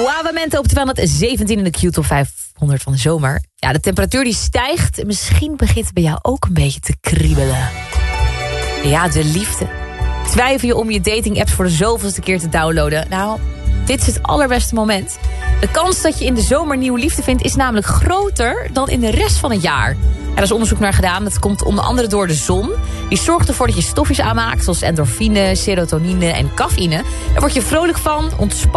Suavemente op 217 in de Q-top 500 van de zomer. Ja, de temperatuur die stijgt. Misschien begint het bij jou ook een beetje te kriebelen. Ja, de liefde. Twijfel je om je dating-apps voor de zoveelste keer te downloaden? Nou, dit is het allerbeste moment. De kans dat je in de zomer nieuwe liefde vindt is namelijk groter dan in de rest van het jaar. Er is onderzoek naar gedaan. Dat komt onder andere door de zon. Die zorgt ervoor dat je stofjes aanmaakt zoals endorfine, serotonine en cafeïne. Daar word je vrolijk van, ontspannen.